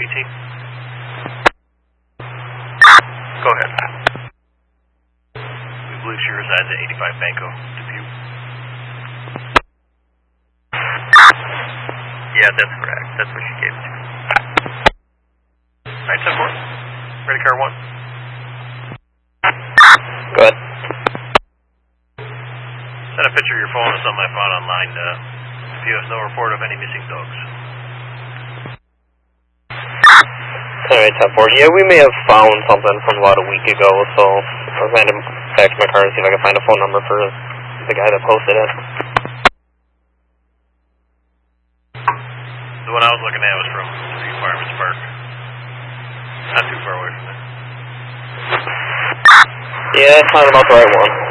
ET. Go ahead. We believe she resides at 85 Banco, Dubuque. Yeah, that's correct. That's what she gave it to me. Alright, 10-4. Ready, car 1. Go ahead. Send a picture of your phone or something I found online. If you have no report of any missing dogs. Alright, 10-4. Yeah, we may have found something from about a week ago, so I was going to text my car and see if I can find a phone number for the guy that posted it. The one I was looking at was from 3 Fireman's Park. Not too far away from there. Yeah, it's not about the right one.